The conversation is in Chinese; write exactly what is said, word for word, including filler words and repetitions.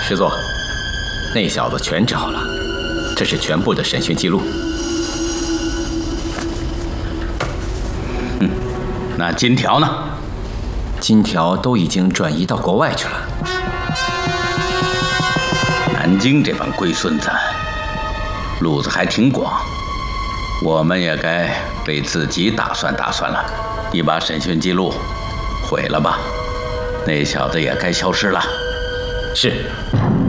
师座，那小子全找了，这是全部的审讯记录。 嗯，那金条呢？ 金条都已经转移到国外去了。 南京这帮龟孙子，路子还挺广，我们也该为自己打算打算了。你把审讯记录毁了吧，那小子也该消失了。 是。